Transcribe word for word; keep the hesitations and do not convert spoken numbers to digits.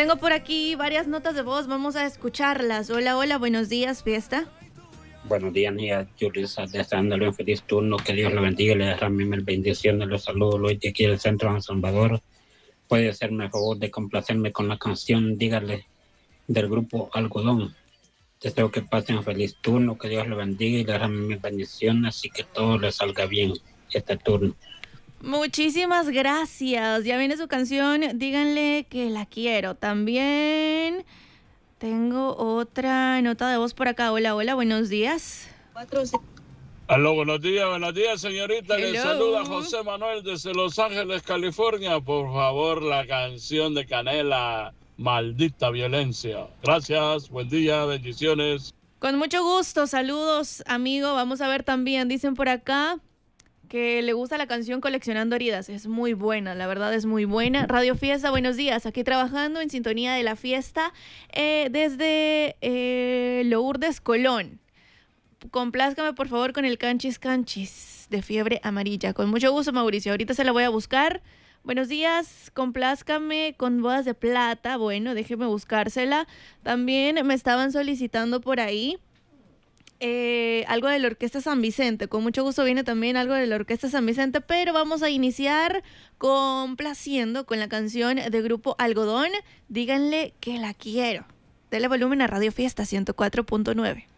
Tengo por aquí varias notas de voz, vamos a escucharlas. Hola, hola, buenos días, fiesta. Buenos días, Nia Julissa, deseándole un feliz turno, que Dios le bendiga y le derrame mil bendiciones. Les saludo Luis de aquí del centro de San Salvador. Puede hacerme el favor de complacerme con la canción Dígale del grupo Algodón. Deseo que pasen un feliz turno, que Dios le bendiga y le derrame mil bendiciones y que todo le salga bien este turno. Muchísimas gracias. Ya viene su canción, díganle que la quiero. También tengo otra nota de voz por acá. Hola, hola, buenos días. Aló, buenos días, buenos días, señorita. Hello. Le saluda José Manuel desde Los Ángeles, California. Por favor, la canción de Canela, Maldita Violencia. Gracias, buen día, bendiciones. Con mucho gusto, saludos, amigo. Vamos a ver también, dicen por acá que le gusta la canción Coleccionando Heridas. Es muy buena, la verdad es muy buena. Radio Fiesta, buenos días. Aquí trabajando en sintonía de la fiesta eh, desde eh, Lourdes, Colón. Complázcame por favor con el Canchis Canchis de Fiebre Amarilla. Con mucho gusto, Mauricio. Ahorita se la voy a buscar. Buenos días, complázcame con Bodas de Plata. Bueno, déjeme buscársela. También me estaban solicitando por ahí eh, algo de la Orquesta San Vicente. Con mucho gusto viene también algo de la Orquesta San Vicente, pero vamos a iniciar complaciendo con la canción de Grupo Algodón. Díganle que la quiero. Dele volumen a Radio Fiesta ciento cuatro punto nueve.